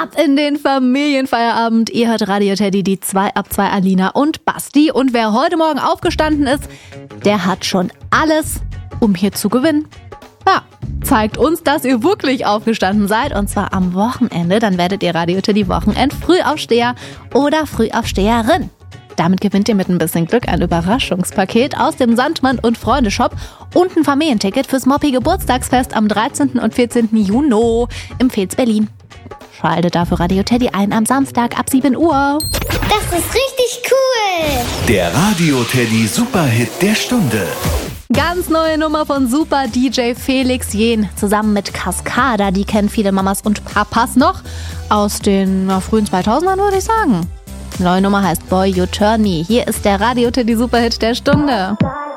Ab in den Familienfeierabend. Ihr hört Radio Teddy, die 2 ab 2 Alina und Basti. Und wer heute Morgen aufgestanden ist, der hat schon alles, um hier zu gewinnen. Ja, zeigt uns, dass ihr wirklich aufgestanden seid. Und zwar am Wochenende. Dann werdet ihr Radio Teddy Wochenend-Frühaufsteher oder Frühaufsteherin. Damit gewinnt ihr mit ein bisschen Glück ein Überraschungspaket aus dem Sandmann und Freunde-Shop und ein Familienticket fürs Moppi-Geburtstagsfest am 13. und 14. Juni im Veets Berlin. Schaltet dafür Radio Teddy ein am Samstag ab 7 Uhr. Das ist richtig cool. Der Radio Teddy Superhit der Stunde. Ganz neue Nummer von Super DJ Felix Jähn zusammen mit Cascada. Die kennen viele Mamas und Papas noch aus den frühen 2000ern, würde ich sagen. Die neue Nummer heißt Boy You Turn Me. Hier ist der Radio Teddy Superhit der Stunde.